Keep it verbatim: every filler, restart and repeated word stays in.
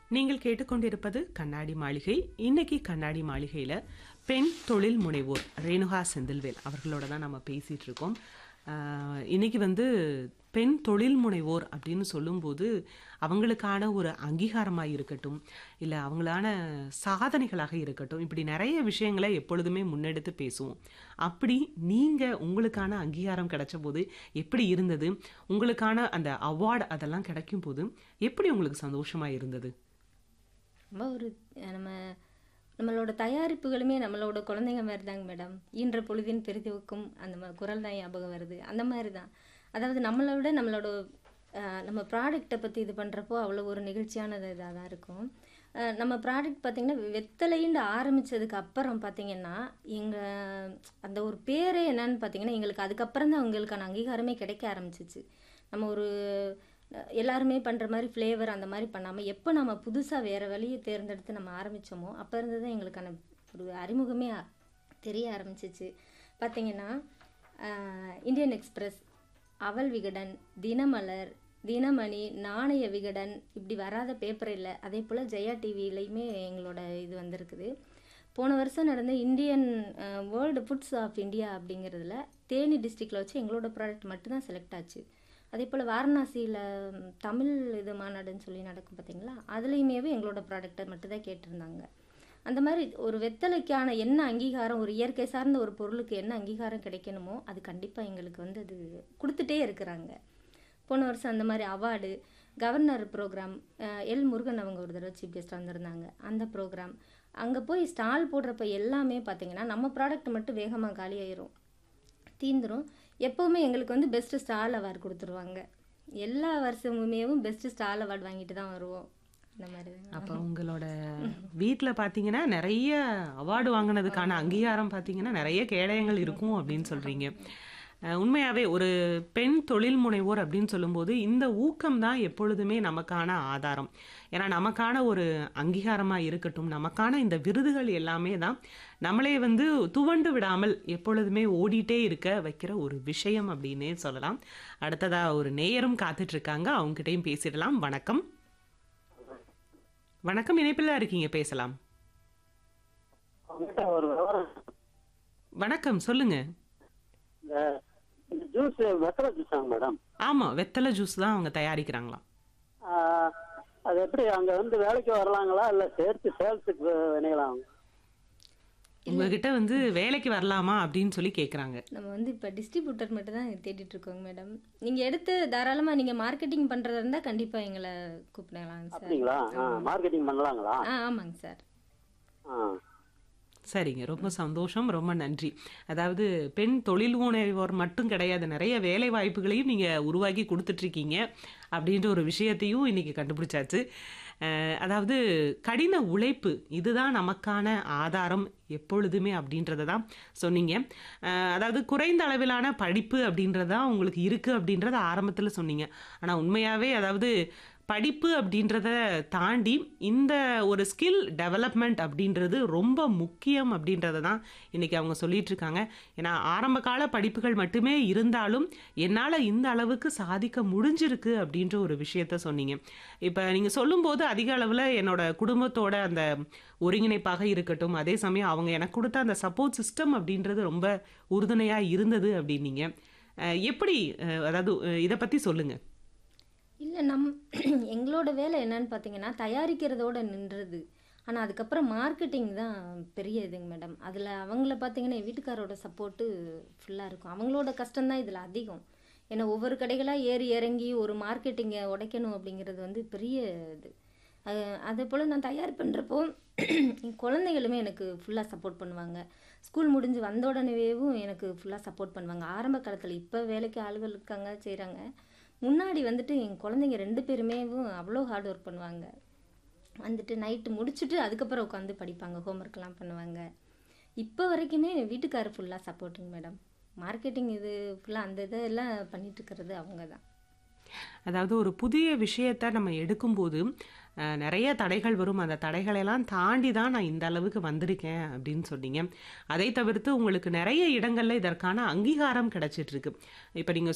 நீங்கள் கேட்டுக்கொண்டிருப்பது கண்ணாடி மாளிகை. இன்னைக்கு கண்ணாடி மாளிகையில பெண் தொழில் முனைவோர் ரேணுகா செந்தில்வேல் அவர்களோட தான் நம்ம பேசிட்டு இருக்கோம். ஆஹ் இன்னைக்கு வந்து பெண் தொழில் முனைவோர் அப்படின்னு சொல்லும்போது அவங்களுக்கான ஒரு அங்கீகாரமாக இருக்கட்டும், இல்லை அவங்களான சாதனைகளாக இருக்கட்டும், இப்படி நிறைய விஷயங்களை எப்பொழுதுமே முன்னெடுத்து பேசுவோம். அப்படி நீங்கள் உங்களுக்கான அங்கீகாரம் கிடைச்ச போது எப்படி இருந்தது? உங்களுக்கான அந்த அவார்டு அதெல்லாம் கிடைக்கும் போது எப்படி உங்களுக்கு சந்தோஷமாக இருந்தது? ரொம்ப ஒரு அஹ் நம்ம நம்மளோட தயாரிப்புகளுமே நம்மளோட குழந்தைங்க மாதிரி தாங்க மேடம். ஈன்ற பொழுதின் பெரிதுவுக்கும் அந்த மா குரல் தான் ஞாபகம் வருது. அந்த மாதிரி தான். அதாவது நம்மளை விட நம்மளோட அஹ், நம்ம ப்ராடக்டை பற்றி இது பண்ணுறப்போ அவ்வளோ ஒரு நெகிழ்ச்சியானது இதாக தான் இருக்கும். அஹ், நம்ம ப்ராடக்ட் பார்த்திங்கன்னா வெத்தலைன்னு ஆரம்பித்ததுக்கு அப்புறம் பார்த்திங்கன்னா எங்கள் அந்த ஒரு பேரே என்னன்னு பார்த்திங்கன்னா எங்களுக்கு அதுக்கப்புறம் தான் அவங்களுக்கான அங்கீகாரமே கிடைக்க ஆரம்பிச்சிச்சு. நம்ம ஒரு அஹ், எல்லாருமே பண்ணுற மாதிரி ஃப்ளேவர் அந்த மாதிரி பண்ணாமல் எப்போ நம்ம புதுசாக வேறு வழியை தேர்ந்தெடுத்து நம்ம ஆரம்பித்தோமோ அப்போ இருந்து தான் எங்களுக்கான ஒரு அறிமுகமே ஆ- தெரிய ஆரம்பிச்சிச்சு. பார்த்திங்கன்னா அஹ், இந்தியன் எக்ஸ்பிரஸ், அவல் விகடன், தினமலர், தினமணி, நாணய விகடன், இப்படி வராத பேப்பர் இல்லை. அதே போல் ஜெயா டிவிலையுமே எங்களோட இது வந்திருக்குது. போன வருஷம் நடந்த Indian world foods of India அப்படிங்கிறதுல தேனி டிஸ்ட்ரிக்டில் வச்சு எங்களோட ப்ராடக்ட் மட்டும்தான் செலக்ட் ஆச்சு. அதே போல் வாரணாசியில் தமிழ் இது மாநாடுன்னு சொல்லி நடக்கும் பார்த்தீங்களா, அதுலேயுமே எங்களோட ப்ராடக்டை மட்டும்தான் கேட்டிருந்தாங்க. அந்த மாதிரி ஒரு வெத்தலைக்கான என்ன அங்கீகாரம், ஒரு இயற்கை சார்ந்த ஒரு பொருளுக்கு என்ன அங்கீகாரம் கிடைக்கணுமோ அது கண்டிப்பாக எங்களுக்கு வந்து அது கொடுத்துட்டே இருக்கிறாங்க. போன வருஷம் அந்த மாதிரி award, governor program, L Murugan அவங்க ஒரு தடவை சீஃப் கெஸ்ட்டாக வந்திருந்தாங்க. அந்த ப்ரோக்ராம் அங்கே போய் ஸ்டால் போடுறப்ப எல்லாமே பார்த்தீங்கன்னா நம்ம ப்ராடக்ட் மட்டும் வேகமாக காலியாயிரும், தீந்துரும். எப்போவுமே எங்களுக்கு வந்து பெஸ்ட்டு ஸ்டால் அவார்டு கொடுத்துருவாங்க. எல்லா வருஷமுமே பெஸ்ட்டு ஸ்டால் அவார்டு வாங்கிட்டு தான் வருவோம். இந்த மாதிரி தான். அப்போ உங்களோட வீட்டில் பார்த்தீங்கன்னா நிறைய அவார்டு வாங்கினதுக்கான அங்கீகாரம் பார்த்தீங்கன்னா நிறைய கேடயங்கள் இருக்கும் அப்படின்னு சொல்கிறீங்க. உண்மையாகவே ஒரு பெண் தொழில் முனைவோர் அப்படின்னு சொல்லும்போது இந்த ஊக்கம் தான் எப்பொழுதுமே நமக்கான ஆதாரம். ஏன்னா நமக்கான ஒரு அங்கீகாரமாக இருக்கட்டும், நமக்கான இந்த விருதுகள் எல்லாமே தான் நம்மளே வந்து துவண்டு விடாமல் எப்பொழுதுமே ஓடிட்டே இருக்க வைக்கிற ஒரு விஷயம் அப்படின்னே சொல்லலாம். அடுத்ததாக ஒரு நேயரும் காத்துட்ருக்காங்க, அவங்ககிட்டையும் பேசிடலாம். வணக்கம். வணக்கம், இணைப்பில் இருக்கீங்க, பேசலாம். அவங்ககிட்ட ஒரு விவரம். வணக்கம், சொல்லுங்க. இந்த இந்த ஜூஸ் வெத்தலை ஜூஸாங்க மேடம். ஆமா, வெத்தலை ஜூஸ் தான் அவங்க தயாரிக்கிறாங்களாம். ஆஹ், அது எப்படி அங்க வந்து வேலைக்கு வரலாங்களா இல்ல சேர்த்து சேல்ஸுக்கு வினைகளாங்க? உங்ககிட்ட வந்து வேலைக்கு வரலாமா அப்படின்னு சொல்லி கேக்குறாங்க. நம்ம வந்து இப்போ டிஸ்ட்ரிபியூட்டர் மட்டும் தான் தேடிட்டு இருக்கோங்க மேடம். நீங்கள் எடுத்து தாராளமாக நீங்கள் மார்க்கெட்டிங் பண்ணுறதா இருந்தால் கண்டிப்பாக எங்களை கூப்பிடலாங்க சார். அப்படிங்களா? மார்க்கெட்டிங் பண்ணலாங்களா? ஆ ஆமாங்க சார். ஆ, சரிங்க, ரொம்ப சந்தோஷம், ரொம்ப நன்றி. அதாவது பெண் தொழில் முனைவோர் மட்டும் கிடையாது, நிறைய வேலை வாய்ப்புகளையும் நீங்கள் உருவாக்கி கொடுத்துட்ருக்கீங்க அப்படின்ற ஒரு விஷயத்தையும் இன்னைக்கு கண்டுபிடிச்சாச்சு. அஹ், அதாவது கடின உழைப்பு இதுதான் நமக்கான ஆதாரம் எப்பொழுதுமே அப்படின்றத தான் சொன்னீங்க. அஹ், அதாவது குறைந்த அளவிலான படிப்பு அப்படின்றதான் உங்களுக்கு இருக்குது அப்படின்றத ஆரம்பத்தில் சொன்னீங்க. ஆனால் உண்மையாகவே அதாவது படிப்பு அப்படின்றத தாண்டி இந்த ஒரு ஸ்கில் டெவலப்மெண்ட் அப்படின்றது ரொம்ப முக்கியம் அப்படின்றத தான் இன்றைக்கி அவங்க சொல்லிட்டு இருக்காங்க. ஏன்னா ஆரம்ப கால படிப்புகள் மட்டுமே இருந்தாலும் என்னால் இந்த அளவுக்கு சாதிக்க முடிஞ்சிருக்கு அப்படின்ற ஒரு விஷயத்த சொன்னீங்க. இப்போ நீங்கள் சொல்லும்போது அதிக அளவில் என்னோட குடும்பத்தோட அந்த ஒருங்கிணைப்பாக இருக்கட்டும், அதே சமயம் அவங்க எனக்கு கொடுத்த அந்த சப்போர்ட் சிஸ்டம் அப்படின்றது ரொம்ப உறுதுணையாக இருந்தது அப்படின்னீங்க. அஹ் எப்படி அஹ் அதாவது அஹ் இதை பற்றி சொல்லுங்கள். இல்லை நம் எங்களோட வேலை என்னன்னு பார்த்தீங்கன்னா தயாரிக்கிறதோட நின்றுது. ஆனால் அதுக்கப்புறம் மார்க்கெட்டிங் தான் பெரிய இதுங்க மேடம். அதில் அவங்கள பார்த்தீங்கன்னா என் வீட்டுக்காரோட சப்போர்ட்டு ஃபுல்லாக இருக்கும். அவங்களோட கஷ்டம்தான் இதில் அதிகம். ஏன்னா ஒவ்வொரு கடைகளாக ஏறி இறங்கி ஒரு மார்க்கெட்டிங்கை உடைக்கணும் அப்படிங்கிறது வந்து பெரிய இது. அஹ் அதே போல் நான் தயார் பண்ணுறப்போ என் குழந்தைகளுமே எனக்கு ஃபுல்லாக சப்போர்ட் பண்ணுவாங்க. ஸ்கூல் முடிஞ்சு வந்த உடனேவும் எனக்கு ஃபுல்லாக சப்போர்ட் பண்ணுவாங்க. ஆரம்ப காலத்தில் இப்போ வேலைக்கு ஆளுகள் இருக்காங்க செய்கிறாங்க. முன்னாடி வந்துட்டு என் குழந்தைங்க ரெண்டு பேருமே அவ்வளோ ஹார்ட் ஒர்க் பண்ணுவாங்க. வந்துட்டு நைட்டு முடிச்சுட்டு அதுக்கப்புறம் உட்காந்து படிப்பாங்க, ஹோம்ஒர்க்லாம் பண்ணுவாங்க. இப்போ வரைக்குமே வீட்டுக்காரர் ஃபுல்லாக சப்போர்ட்டுங்க மேடம். மார்க்கெட்டிங் இது ஃபுல்லாக அந்த இதெல்லாம் பண்ணிட்டு இருக்கிறது அவங்க தான். அதாவது ஒரு புதிய விஷயத்தை நம்ம எடுக்கும்போது அஹ், நிறைய தடைகள் வரும். அந்த தடைகளெல்லாம் தாண்டி தான் நான் இந்த அளவுக்கு வந்திருக்கேன் அப்படின்னு சொன்னீங்க. அதை தவிர்த்து உங்களுக்கு நிறைய இடங்கள்ல இதற்கான அங்கீகாரம் கிடைச்சிட்டு இருக்கு. இப்போ நீங்கள்